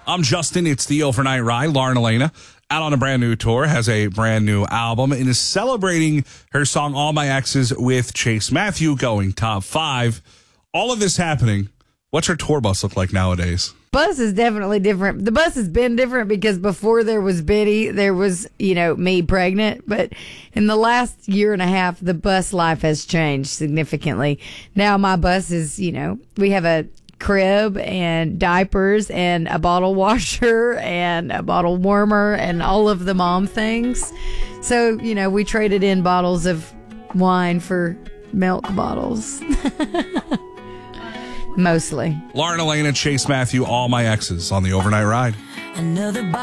I'm Justin. It's the Overnight Ride. Lauren Elena, out on a brand new tour, has a brand new album, and is celebrating her song All My Exes with Chase Matthew, going top 5. All of this happening. What's her tour bus look like nowadays? Bus is definitely different. The bus has been different because before there was Biddy, there was, me pregnant. But in the last year and a half, the bus life has changed significantly. Now my bus is, we have a crib and diapers and a bottle washer and a bottle warmer and all of the mom things. So, we traded in bottles of wine for milk bottles. Mostly. Lauren Elena, Chase Matthew, All My Exes on the Overnight Ride. Another